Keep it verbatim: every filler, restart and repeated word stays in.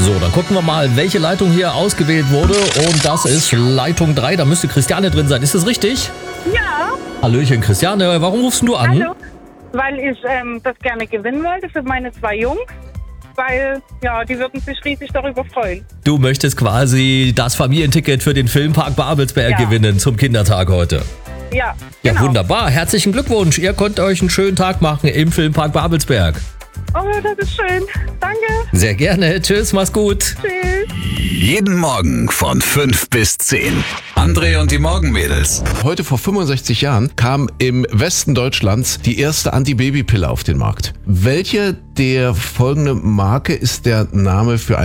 So, dann gucken wir mal, welche Leitung hier ausgewählt wurde. Und das ist Leitung drei. Da müsste Christiane drin sein. Ist das richtig? Ja. Hallöchen, Christiane. Warum rufst du an? Hallo. Weil ich ähm, das gerne gewinnen wollte für meine zwei Jungs. Weil, ja, die würden sich riesig darüber freuen. Du möchtest quasi das Familienticket für den Filmpark Babelsberg Ja. gewinnen zum Kindertag heute. Ja, Ja, genau. wunderbar. Herzlichen Glückwunsch. Ihr könnt euch einen schönen Tag machen im Filmpark Babelsberg. Oh, das ist schön. Danke. Sehr gerne. Tschüss, mach's gut. Tschüss. Jeden Morgen von fünf bis zehn. André und die Morgenmädels. Heute vor fünfundsechzig Jahren kam im Westen Deutschlands die erste Antibabypille auf den Markt. Welche der folgenden Marke ist der Name für